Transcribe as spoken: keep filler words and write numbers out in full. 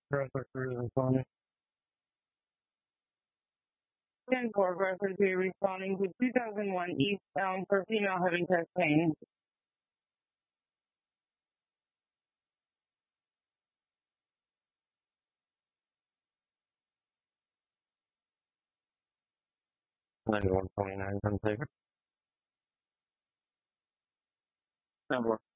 Aggressive three responding. ten four, aggressive three responding to two thousand one eastbound for female having chest pain. ninety-one twenty-nine, come take it. ten four.